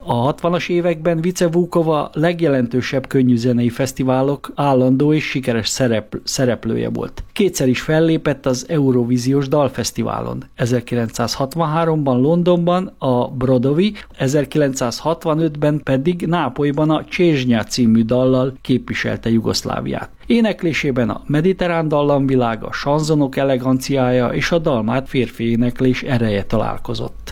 A 60-as években Vice Vukova legjelentősebb könnyűzenei fesztiválok állandó és sikeres szereplője volt. Kétszer is fellépett az Eurovíziós Dalfesztiválon. 1963-ban Londonban a Brodovi, 1965-ben pedig Nápolyban a Csésnya című dallal képviselte Jugoszláviát. Éneklésében a mediterrán dallamvilág, a sanzonok eleganciája és a dalmát férfi éneklés ereje találkozott.